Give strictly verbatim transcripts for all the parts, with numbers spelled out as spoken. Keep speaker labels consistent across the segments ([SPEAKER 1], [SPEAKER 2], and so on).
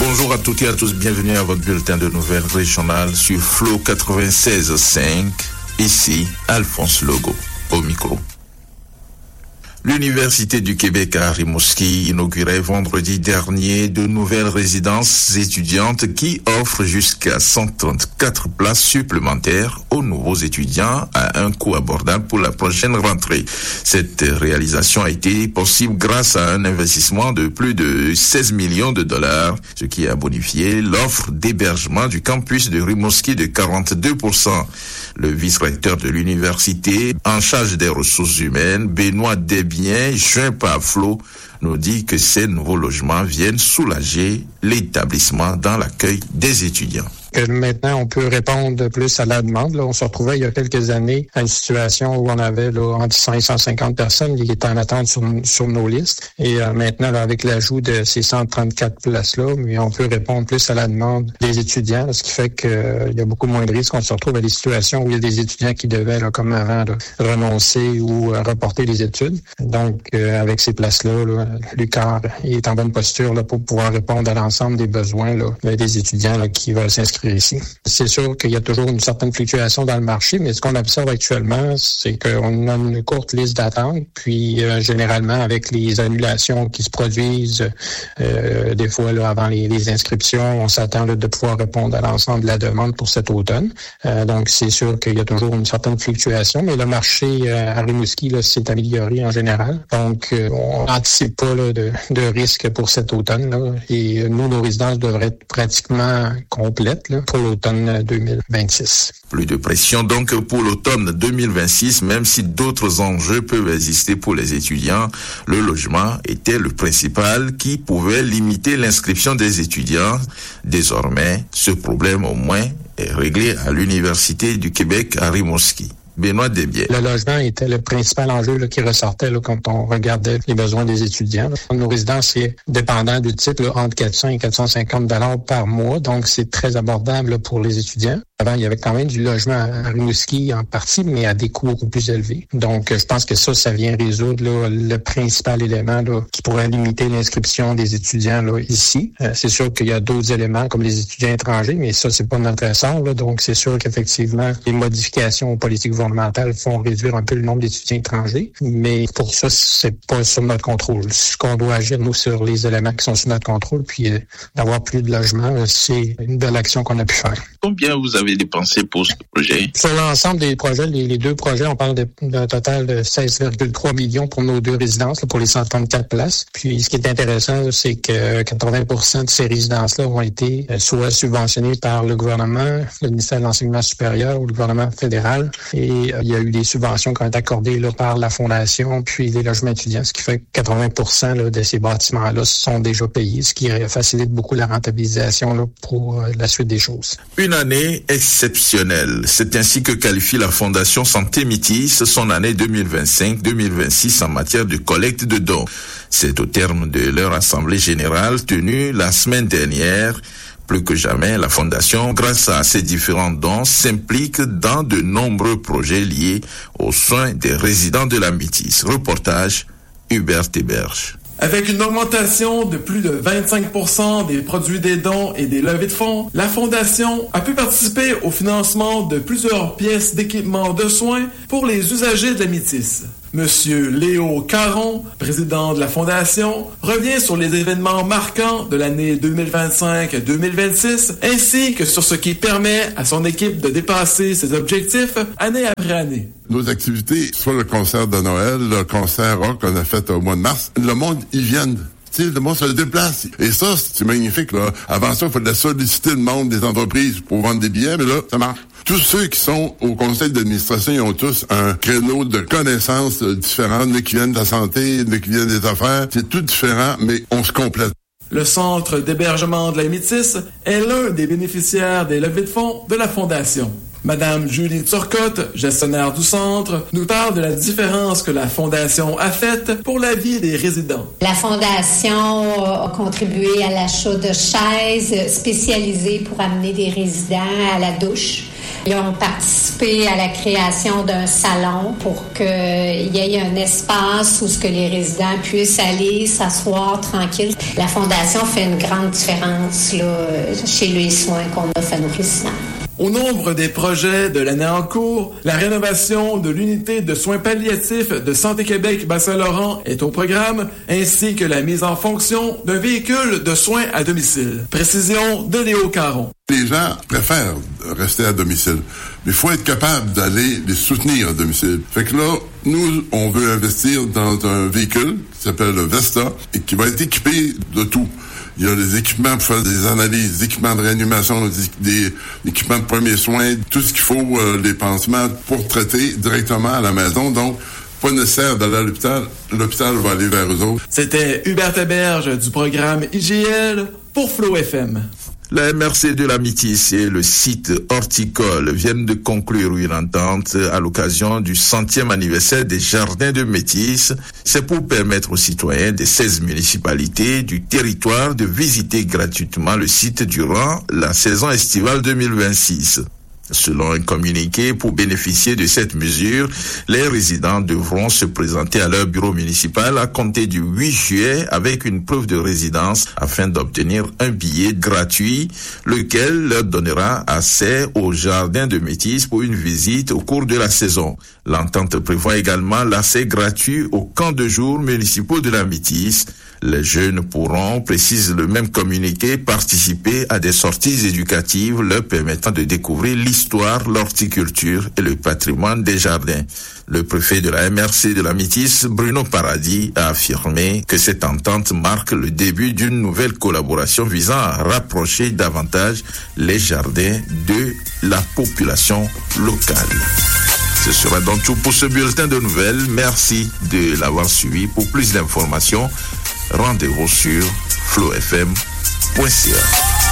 [SPEAKER 1] Bonjour à toutes et à tous, bienvenue à votre bulletin de nouvelles régionales sur Flow quatre-vingt-seize virgule cinq. Ici, Alphonse Logo, au micro. L'Université du Québec à Rimouski inaugurait vendredi dernier de nouvelles résidences étudiantes qui offrent jusqu'à cent trente-quatre places supplémentaires aux nouveaux étudiants à un coût abordable pour la prochaine rentrée. Cette réalisation a été possible grâce à un investissement de plus de seize millions de dollars, ce qui a bonifié l'offre d'hébergement du campus de Rimouski de quarante-deux pour cent. Le vice-recteur de l'université en charge des ressources humaines, Benoît Desbiens, joint par Flo, nous dit que ces nouveaux logements viennent soulager l'établissement dans l'accueil des étudiants.
[SPEAKER 2] Que maintenant, on peut répondre plus à la demande. Là, on se retrouvait il y a quelques années à une situation où on avait là, entre cent et cent cinquante personnes qui étaient en attente sur, sur nos listes. Et euh, maintenant, là, avec l'ajout de ces cent trente-quatre places-là, mais on peut répondre plus à la demande des étudiants, là, ce qui fait qu'il euh, y a beaucoup moins de risques. On se retrouve à des situations où il y a des étudiants qui devaient, là, comme avant, là, renoncer ou euh, reporter les études. Donc, euh, avec ces places-là, là, l'U Q A R est en bonne posture là, pour pouvoir répondre à l'ensemble des besoins là, des étudiants là, qui veulent s'inscrire ici. C'est sûr qu'il y a toujours une certaine fluctuation dans le marché, mais ce qu'on observe actuellement, c'est qu'on a une courte liste d'attente, puis euh, généralement avec les annulations qui se produisent euh, des fois là, avant les, les inscriptions, on s'attend là, de pouvoir répondre à l'ensemble de la demande pour cet automne. Euh, donc c'est sûr qu'il y a toujours une certaine fluctuation, mais le marché euh, à Rimouski là, s'est amélioré en général. Donc euh, on n'anticipe pas là, de, de risque pour cet automne. Là, et nous, nos résidences devraient être pratiquement complètes là, pour l'automne deux mille vingt-six.
[SPEAKER 1] Plus de pression donc pour l'automne deux mille vingt-six, même si d'autres enjeux peuvent exister pour les étudiants. Le logement était le principal qui pouvait limiter l'inscription des étudiants. Désormais, ce problème au moins est réglé à l'Université du Québec à Rimouski. Benoît Desbiens.
[SPEAKER 2] Le logement était le principal enjeu là, qui ressortait là, quand on regardait les besoins des étudiants. Là. Nos résidences, c'est dépendant du type, là, entre quatre cents et quatre cent cinquante dollars par mois, donc c'est très abordable là, pour les étudiants. Avant, il y avait quand même du logement à Rimouski en partie, mais à des coûts beaucoup plus élevés. Donc, je pense que ça, ça vient résoudre là, le principal élément là, qui pourrait limiter l'inscription des étudiants là, ici. Euh, c'est sûr qu'il y a d'autres éléments comme les étudiants étrangers, mais ça, c'est pas notre ressort. Là, donc, c'est sûr qu'effectivement, les modifications aux politiques gouvernementales font réduire un peu le nombre d'étudiants étrangers. Mais pour ça, c'est pas sur notre contrôle. Ce qu'on doit agir, nous, sur les éléments qui sont sous notre contrôle, puis euh, d'avoir plus de logements, c'est une belle action qu'on a pu faire.
[SPEAKER 1] Combien vous avez dépensé pour ce projet?
[SPEAKER 2] Sur l'ensemble des projets, les, les deux projets, on parle de, d'un total de seize virgule trois millions pour nos deux résidences, là, pour les cent trente-quatre places. Puis, ce qui est intéressant, là, c'est que quatre-vingts pour cent de ces résidences-là ont été euh, soit subventionnées par le gouvernement, le ministère de l'Enseignement supérieur ou le gouvernement fédéral. Et euh, il y a eu des subventions qui ont été accordées là, par la Fondation, puis les logements étudiants, ce qui fait que quatre-vingts pour cent là, de ces bâtiments-là sont déjà payés, ce qui facilite beaucoup la rentabilisation là, pour euh, la suite des choses.
[SPEAKER 1] Une année exceptionnelle. C'est ainsi que qualifie la Fondation Santé Métis son année deux mille vingt-cinq deux mille vingt-six en matière de collecte de dons. C'est au terme de leur assemblée générale tenue la semaine dernière. Plus que jamais, la Fondation, grâce à ses différents dons, s'implique dans de nombreux projets liés aux soins des résidents de la Métis. Reportage, Hubert Héberge.
[SPEAKER 3] Avec une augmentation de plus de vingt-cinq pour cent des produits des dons et des levées de fonds, la Fondation a pu participer au financement de plusieurs pièces d'équipement de soins pour les usagers de la Métis. Monsieur Léo Caron, président de la Fondation, revient sur les événements marquants de l'année deux mille vingt-cinq deux mille vingt-six, ainsi que sur ce qui permet à son équipe de dépasser ses objectifs année après année.
[SPEAKER 4] Nos activités, soit le concert de Noël, le concert rock qu'on a fait au mois de mars, le monde, ils viennent. Tu sais, le monde se déplace. Et ça, c'est magnifique, là. Avant ça, il fallait solliciter le monde des entreprises pour vendre des billets, mais là, ça marche. Tous ceux qui sont au conseil d'administration, ils ont tous un créneau de connaissances différentes. Ceux qui viennent de la santé, ceux qui viennent des affaires. C'est tout différent, mais on se complète.
[SPEAKER 3] Le centre d'hébergement de la Métis est l'un des bénéficiaires des levées de fonds de la Fondation. Madame Julie Turcotte, gestionnaire du centre, nous parle de la différence que la Fondation a faite pour la vie des résidents.
[SPEAKER 5] La Fondation a contribué à l'achat de chaises spécialisées pour amener des résidents à la douche. Ils ont participé à la création d'un salon pour qu'il y ait un espace où ce que les résidents puissent aller s'asseoir tranquille. La Fondation fait une grande différence là, chez les soins qu'on offre à nos résidents.
[SPEAKER 3] Au nombre des projets de l'année en cours, la rénovation de l'unité de soins palliatifs de Santé Québec Bas-Saint-Laurent est au programme, ainsi que la mise en fonction d'un véhicule de soins à domicile. Précision de Léo Caron.
[SPEAKER 4] Les gens préfèrent rester à domicile, mais il faut être capable d'aller les soutenir à domicile. Fait que là, nous, on veut investir dans un véhicule qui s'appelle le Vesta et qui va être équipé de tout. Il y a des équipements pour faire des analyses, des équipements de réanimation, des, des équipements de premiers soins, tout ce qu'il faut, euh, les pansements pour traiter directement à la maison. Donc, pas nécessaire d'aller à l'hôpital. L'hôpital va aller vers eux autres.
[SPEAKER 3] C'était Hubert Héberge du programme I G L pour Flow F M.
[SPEAKER 1] La M R C de la Métis et le site horticole viennent de conclure une entente à l'occasion du centième anniversaire des Jardins de Métis. C'est pour permettre aux citoyens des seize municipalités du territoire de visiter gratuitement le site durant la saison estivale deux mille vingt-six. Selon un communiqué, pour bénéficier de cette mesure, les résidents devront se présenter à leur bureau municipal à compter du huit juillet avec une preuve de résidence afin d'obtenir un billet gratuit, lequel leur donnera accès au jardin de Métis pour une visite au cours de la saison. L'entente prévoit également l'accès gratuit aux camps de jour municipaux de la Métis. Les jeunes pourront, précise le même communiqué, participer à des sorties éducatives leur permettant de découvrir l'histoire, l'horticulture et le patrimoine des jardins. Le préfet de la M R C de la Métis, Bruno Paradis, a affirmé que cette entente marque le début d'une nouvelle collaboration visant à rapprocher davantage les jardins de la population locale. Ce sera donc tout pour ce bulletin de nouvelles. Merci de l'avoir suivi. Pour plus d'informations, rendez-vous sur flow f m point c a.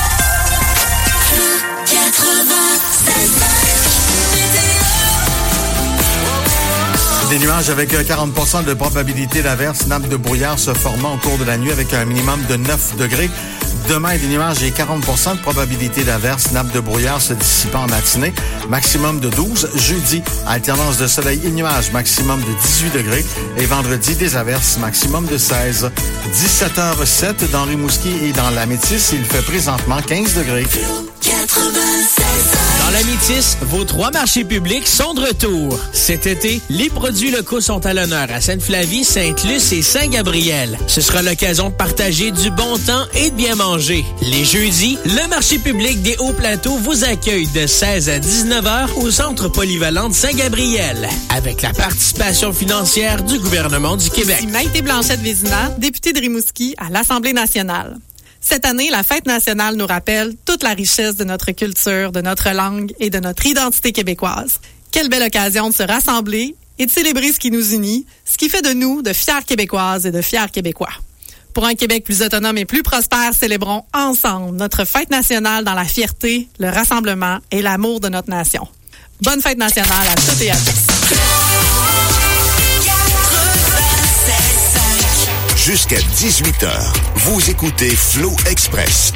[SPEAKER 6] Des nuages avec quarante pour cent de probabilité d'averse, nappe de brouillard se formant au cours de la nuit avec un minimum de neuf degrés. Demain, des nuages et quarante pour cent de probabilité d'averse, nappe de brouillard se dissipant en matinée, maximum de douze. Jeudi, alternance de soleil et nuages, maximum de dix-huit degrés. Et vendredi, des averses, maximum de seize. dix-sept heures sept dans Rimouski et dans la Métis, il fait présentement quinze degrés.
[SPEAKER 7] Dans la Métis, vos trois marchés publics sont de retour. Cet été, les produits locaux sont à l'honneur à Sainte-Flavie, Sainte-Luce et Saint-Gabriel. Ce sera l'occasion de partager du bon temps et de bien manger. Les jeudis, le marché public des Hauts-Plateaux vous accueille de seize à dix-neuf heures au centre polyvalent de Saint-Gabriel, avec la participation financière du gouvernement du Québec.
[SPEAKER 8] Ici Maïté Blanchette-Vézina, députée de Rimouski à l'Assemblée nationale. Cette année, la fête nationale nous rappelle toute la richesse de notre culture, de notre langue et de notre identité québécoise. Quelle belle occasion de se rassembler et de célébrer ce qui nous unit, ce qui fait de nous de fières Québécoises et de fiers Québécois. Pour un Québec plus autonome et plus prospère, célébrons ensemble notre fête nationale dans la fierté, le rassemblement et l'amour de notre nation. Bonne fête nationale à toutes et à tous.
[SPEAKER 9] Jusqu'à dix-huit heures, vous écoutez Flow Express.